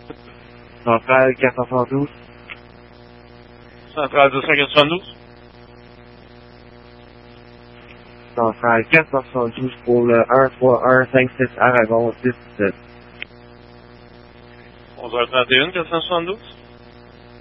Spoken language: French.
Centrale 412. Centrale 292. Centrale 412 pour le 13156 Aragon 617. 11h31, 472.